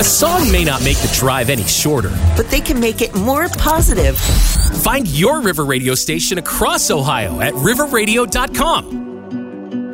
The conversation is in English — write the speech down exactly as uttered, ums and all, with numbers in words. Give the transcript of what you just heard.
A song may not make the drive any shorter, but they can make it more positive. Find your River Radio station across Ohio at river radio dot com.